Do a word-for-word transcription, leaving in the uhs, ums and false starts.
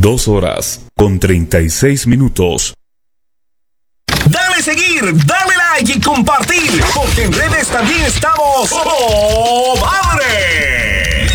Dos horas con treinta y seis minutos. Dale seguir, dale like y compartir, porque en redes también estamos. ¡Oh, madre!